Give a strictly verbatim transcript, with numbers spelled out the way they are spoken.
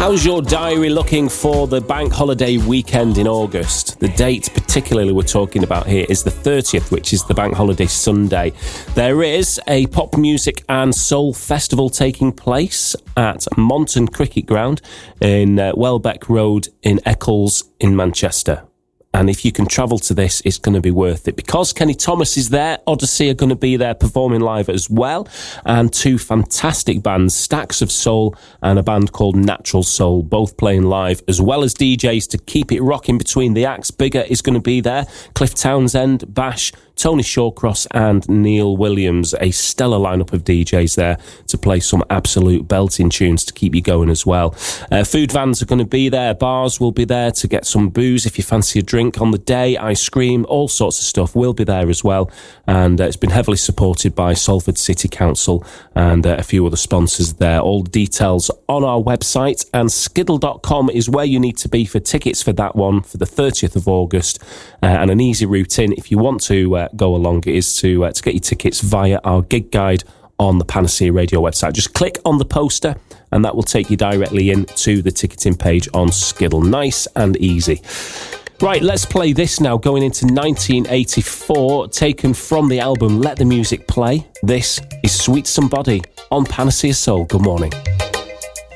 How's your diary looking for the bank holiday weekend in August? The date particularly we're talking about here is the thirtieth, which is the bank holiday Sunday. There is a pop music and soul festival taking place at Monton Cricket Ground in uh, Welbeck Road in Eccles in Manchester. And if you can travel to this, it's going to be worth it. Because Kenny Thomas is there, Odyssey are going to be there performing live as well. And two fantastic bands, Stacks of Soul and a band called Natural Soul, both playing live, as well as D Js to keep it rocking between the acts. Bigger is going to be there. Cliff Townsend, Bash, Tony Shawcross and Neil Williams. A stellar lineup of D Js there to play some absolute belting tunes to keep you going as well. Uh, food vans are going to be there. Bars will be there to get some booze if you fancy a drink on the day. Ice cream, all sorts of stuff will be there as well. And uh, it's been heavily supported by Salford City Council and uh, a few other sponsors there. All details on our website, and skiddle dot com is where you need to be for tickets for that one for the thirtieth of August. Uh, and an easy route in if you want to uh, go along is to uh, to get your tickets via our gig guide on the Panacea Radio website. Just click on the poster and that will take you directly in to the ticketing page on Skiddle. Nice and easy. Right, let's play this now, going into nineteen eighty-four, taken from the album Let the Music Play. This is Sweet Somebody on Panacea Soul. Good morning.